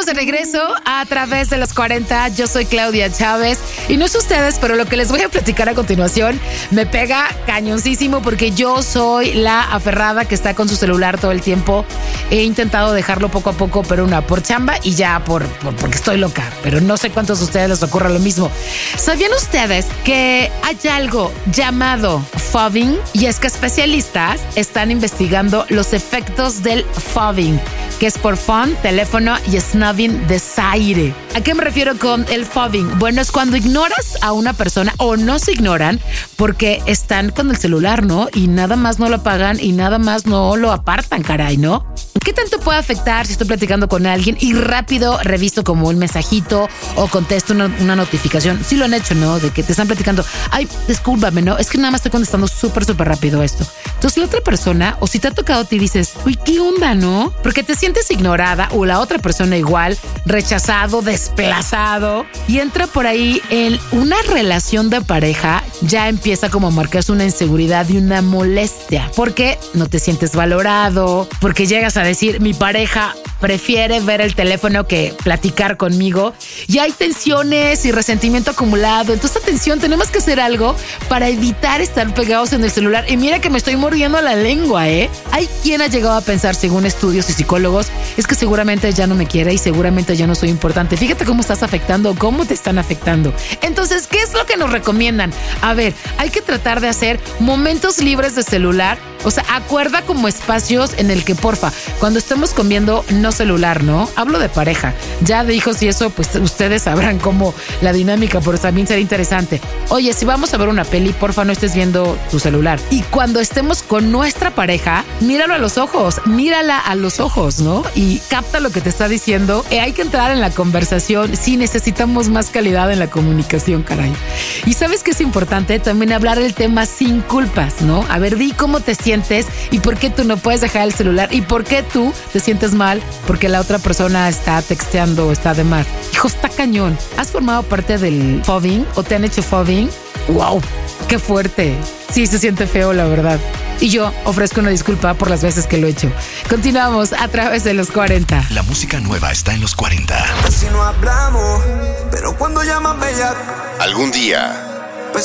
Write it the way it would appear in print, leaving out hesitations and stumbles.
de regreso a través de los 40. Yo soy Claudia Chávez y no sé ustedes, pero lo que les voy a platicar a continuación me pega cañoncísimo porque yo soy la aferrada que está con su celular todo el tiempo. He intentado dejarlo poco a poco, pero por chamba y ya porque estoy loca. Pero no sé cuántos de ustedes les ocurra lo mismo. ¿Sabían ustedes que hay algo llamado fobbing? Y es que especialistas están investigando los efectos del fobbing, que es por phone, teléfono y snubbing desaire. ¿A qué me refiero con el fobbing? Bueno, es cuando ignoras a una persona o no se ignoran porque están con el celular, ¿no? Y nada más no lo apagan y nada más no lo apartan, caray, ¿no? ¿Qué tanto puede afectar si estoy platicando con alguien y rápido reviso como un mensajito o contesto una notificación? Sí lo han hecho, ¿no? De que te están platicando. Ay, discúlpame, ¿no? Es que nada más estoy contestando súper rápido esto. Entonces la otra persona, o si te ha tocado, te dices, uy, ¿qué onda, no? Porque te sientes ignorada o la otra persona igual, rechazado, desplazado, y entra por ahí en una relación de pareja, ya empieza como a marcarse una inseguridad y una molestia, porque no te sientes valorado, porque llegas a decir, mi pareja prefiere ver el teléfono que platicar conmigo, y hay tensiones y resentimiento acumulado. Entonces, atención, tenemos que hacer algo para evitar estar pegados en el celular. Y mira que me estoy mordiendo la lengua, ¿eh? Hay quien ha llegado a pensar, según estudios y psicólogos, es que seguramente ya no me quiere y seguramente ya no soy importante. Fíjate cómo estás afectando, cómo te están afectando. Entonces, ¿qué es lo que nos recomiendan? A ver, hay que tratar de hacer momentos libres de celular. O sea, acuerda como espacios en el que, porfa, cuando estemos comiendo, no celular, ¿no? Hablo de pareja. Ya de hijos y eso, pues ustedes sabrán cómo la dinámica, pero también será interesante. Oye, si vamos a ver una peli, porfa, no estés viendo tu celular. Y cuando estemos con nuestra pareja, míralo a los ojos, mírala a los ojos, ¿no? Y capta lo que te está diciendo. Hay que entrar en la conversación. Sí, necesitamos más calidad en la comunicación, caray. Y ¿sabes qué es importante? También hablar del tema sin culpas, ¿no? A ver, di cómo te sientes y por qué tú no puedes dejar el celular y por qué tú te sientes mal porque la otra persona está texteando o está de más. Hijo, está cañón. ¿Has formado parte del fobbing o te han hecho fobbing? ¡Wow! ¡Qué fuerte! Sí, se siente feo, la verdad. Y yo ofrezco una disculpa por las veces que lo he hecho. Continuamos a través de los 40. La música nueva está en los 40. Si no hablamos, pero cuando llaman bella. Algún día